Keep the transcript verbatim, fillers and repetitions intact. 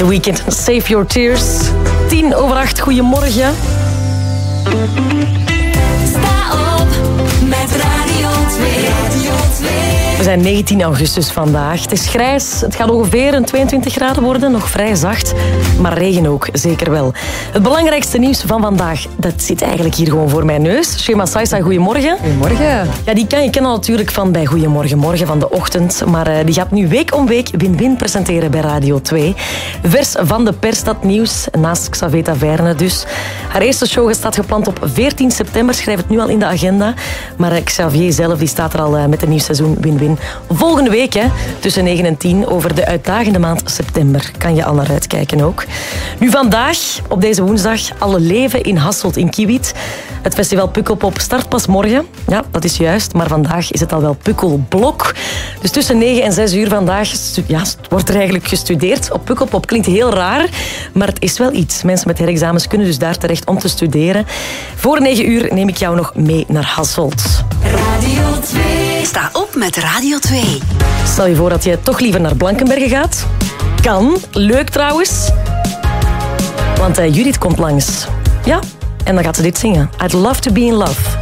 The Weeknd, Save Your Tears. Tien over acht, goedemorgen. Sta op met Radio twee. Radio twee. We zijn negentien augustus vandaag. Het is grijs, het gaat ongeveer een tweeëntwintig graden worden, nog vrij zacht. Maar regen ook, zeker wel. Het belangrijkste nieuws van vandaag, dat zit eigenlijk hier gewoon voor mijn neus. Shema Saisa, goedemorgen. Goedemorgen. Ja, die kan je kennen natuurlijk van bij Goedemorgen Morgen van de ochtend. Maar uh, die gaat nu week om week Win-Win presenteren bij Radio twee. Vers van de pers, dat nieuws, naast Xavier Taverne dus. Haar eerste show staat gepland op veertien september, schrijf het nu al in de agenda. Maar uh, Xavier zelf die staat er al uh, met een nieuw seizoen Win-Win. Volgende week, hè, tussen negen en tien, over de uitdagende maand september. Kan je al naar uitkijken ook. Nu vandaag, op deze woensdag, alle leven in Hasselt in Kiewiet. Het festival Pukkelpop start pas morgen. Ja, dat is juist, maar vandaag is het al wel Pukkelblok. Dus tussen negen en zes uur vandaag stu- ja, wordt er eigenlijk gestudeerd op Pukkelpop. Klinkt heel raar, maar het is wel iets. Mensen met herexamens kunnen dus daar terecht om te studeren. Voor negen uur neem ik jou nog mee naar Hasselt. Radio twee. Sta op met Radio twee. Stel je voor dat je toch liever naar Blankenberge gaat. Kan. Leuk trouwens. Want uh, Judith komt langs. Ja, en dan gaat ze dit zingen. I'd love to be in love.